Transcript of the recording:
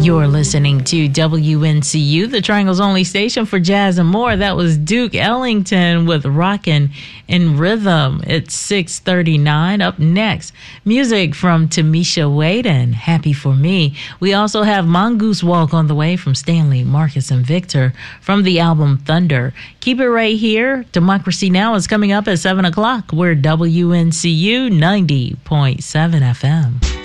You're listening to WNCU, the Triangle's only station for jazz and more. That was Duke Ellington with Rockin' in Rhythm. It's 6:39. Up next, music from Tamisha Waden, Happy for Me. We also have Mongoose Walk on the way from Stanley, Marcus, and Victor from the album Thunder. Keep it right here. Democracy Now! Is coming up at 7 o'clock. We're WNCU 90.7 FM.